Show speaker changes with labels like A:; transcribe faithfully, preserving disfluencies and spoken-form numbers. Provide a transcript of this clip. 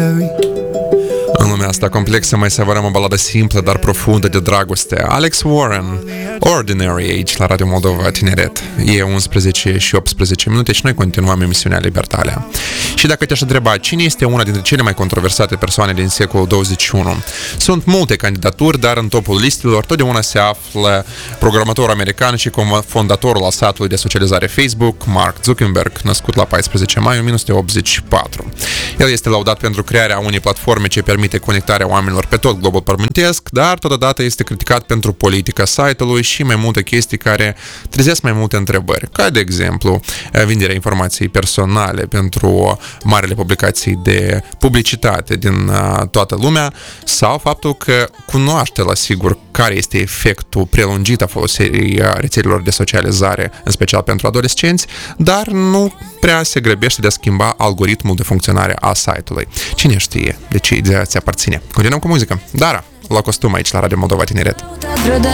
A: În lumea asta complexă mai savărăm o baladă simplă, dar profundă de dragoste. Alex Warren, Ordinary aici la Radio Moldova Tineret. E unsprezece și optsprezece minute și noi continuăm emisiunea Libertalia. Și dacă te-aș întreba cine este una dintre cele mai controversate persoane din secolul douăzeci și unu, sunt multe candidaturi, dar în topul listelor totdeauna se află programatorul american și fondatorul al site-ului de socializare Facebook, Mark Zuckerberg, născut la paisprezece mai o mie nouă sute optzeci și patru. El este laudat pentru crearea unei platforme ce permite conectarea oamenilor pe tot globul pământesc, dar totodată este criticat pentru politica site-ului și mai multe chestii care trezesc mai multe întrebări, ca de exemplu vinderea informației personale pentru marile publicații de publicitate din toată lumea sau faptul că cunoaște la sigur care este efectul prelungit a folosirii rețelelor de socializare, în special pentru adolescenți, dar nu prea se grăbește de a schimba algoritmul de funcționare a site-ului. Cine știe de ce ideea ți aparține? Continuăm cu muzică. Dara, la costum aici la Radio Moldova Tineret.